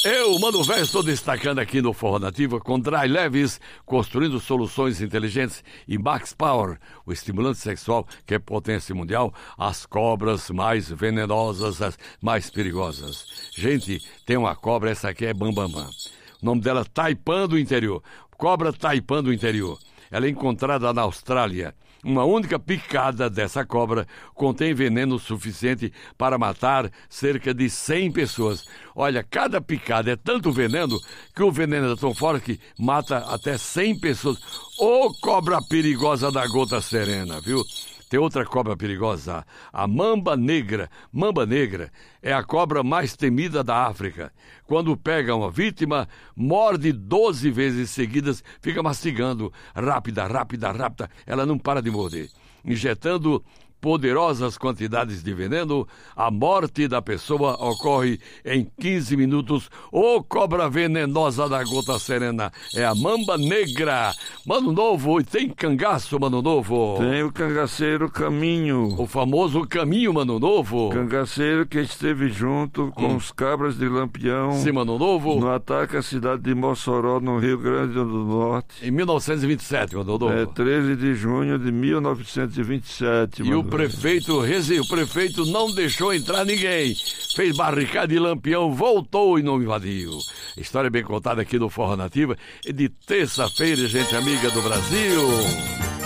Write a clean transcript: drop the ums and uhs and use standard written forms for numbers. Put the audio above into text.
Eu, Mano Velho, estou destacando aqui no Forró Nativa com Dry Leves, construindo soluções inteligentes, e Max Power, o estimulante sexual que é potência mundial, as cobras mais venenosas, as mais perigosas. Gente, tem uma cobra, essa aqui é Bambambam. O nome dela é Taipan do Interior. Cobra Taipan do Interior. Ela é encontrada na Austrália. Uma única picada dessa cobra contém veneno suficiente para matar cerca de 100 pessoas. Olha, cada picada é tanto veneno que o veneno é tão forte que mata até 100 pessoas. Ô, cobra perigosa da gota serena, viu? Tem outra cobra perigosa, a mamba negra. Mamba negra é a cobra mais temida da África. Quando pega uma vítima, morde 12 vezes seguidas, fica mastigando. Rápida. Ela não para de morder. Injetando poderosas quantidades de veneno, a morte da pessoa ocorre em 15 minutos. Ô, cobra venenosa da gota serena, é a mamba negra. Mano Novo, e tem cangaço, Mano Novo? Tem o cangaceiro Caminho. O famoso Caminho, Mano Novo. Cangaceiro que esteve junto com os cabras de Lampião. Sim, Mano Novo. No ataque à cidade de Mossoró, no Rio Grande do Norte. Em 1927, Mano Novo. 13 de junho de 1927, E o prefeito não deixou entrar ninguém. Fez barricada de Lampião, voltou e não invadiu. História bem contada aqui no Forró Nativa. E de terça-feira, gente amiga do Brasil.